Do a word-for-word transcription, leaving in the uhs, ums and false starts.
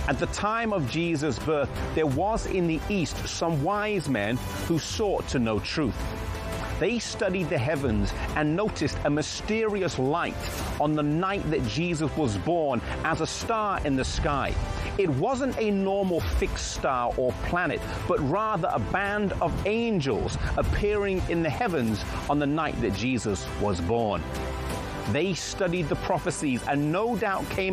At the time of Jesus' birth, there was in the East some wise men who sought to know truth. They studied the heavens and noticed a mysterious light on the night that Jesus was born as a star in the sky. It wasn't a normal fixed star or planet, but rather a band of angels appearing in the heavens on the night that Jesus was born. They studied the prophecies and no doubt came